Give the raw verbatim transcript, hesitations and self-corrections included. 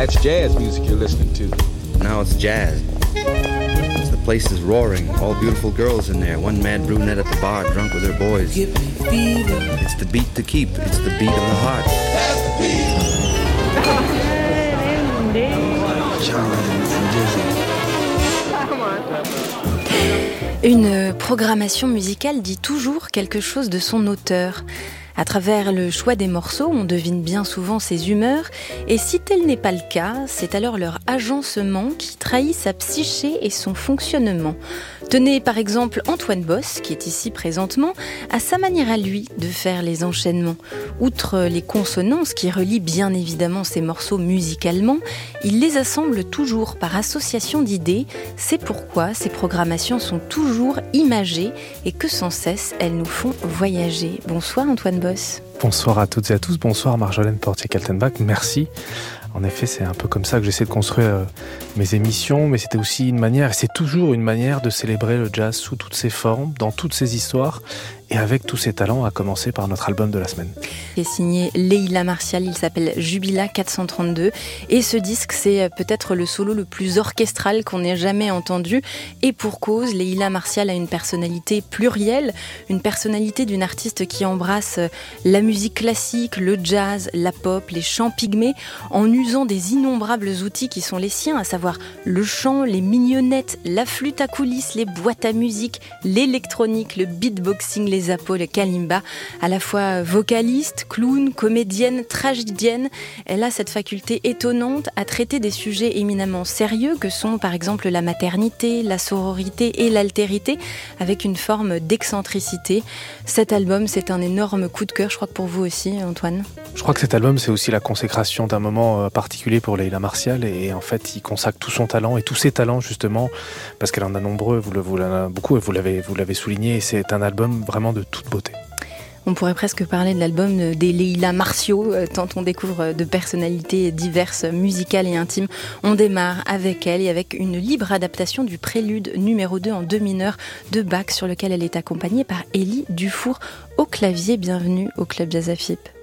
That's jazz music you're listening to. Now it's jazz. The place is roaring, all beautiful girls in there, one mad brunette at the bar drunk with her boys. It's the beat to keep, it's the beat of the heart. Une programmation musicale dit toujours quelque chose de son auteur. À travers le choix des morceaux, on devine bien souvent ses humeurs, et si tel n'est pas le cas, c'est alors leur agencement qui trahit sa psyché et son fonctionnement. Tenez par exemple Antoine Boss, qui est ici présentement, à sa manière à lui de faire les enchaînements. Outre les consonances qui relient bien évidemment ces morceaux musicalement, il les assemble toujours par association d'idées. C'est pourquoi ces programmations sont toujours imagées et que sans cesse elles nous font voyager. Bonsoir Antoine Boss. Bonsoir à toutes et à tous, bonsoir Marjolaine Portier-Kaltenbach, merci. En effet, c'est un peu comme ça que j'essaie de construire euh, mes émissions, mais c'était aussi une manière, et c'est toujours une manière de célébrer le jazz sous toutes ses formes, dans toutes ses histoires, et avec tous ses talents, à commencer par notre album de la semaine. Il est signé Leila Martial, il s'appelle Jubila quatre cent trente-deux, et ce disque, c'est peut-être le solo le plus orchestral qu'on ait jamais entendu, et pour cause, Leila Martial a une personnalité plurielle, une personnalité d'une artiste qui embrasse la musique classique, le jazz, la pop, les chants pygmées, en usant des innombrables outils qui sont les siens, à savoir le chant, les mignonnettes, la flûte à coulisses, les boîtes à musique, l'électronique, le beatboxing, les appos, le kalimba. À la fois vocaliste, clown, comédienne, tragédienne, elle a cette faculté étonnante à traiter des sujets éminemment sérieux que sont par exemple la maternité, la sororité et l'altérité, avec une forme d'excentricité. Cet album, c'est un énorme coup de cœur, je crois que pour vous aussi, Antoine. Je crois que cet album, c'est aussi la consécration d'un moment particulier pour Leila Martial, et en fait, il consacre tout son talent et tous ses talents justement, parce qu'elle en a nombreux, vous, le, vous en avez beaucoup et vous l'avez, vous l'avez souligné, et c'est un album vraiment de toute beauté. On pourrait presque parler de l'album des Leila Martiaux, tant on découvre de personnalités diverses, musicales et intimes. On démarre avec elle et avec une libre adaptation du prélude numéro deux en do mineur de Bach, sur lequel elle est accompagnée par Élie Dufour au clavier. Bienvenue au Club Jazz A F I P.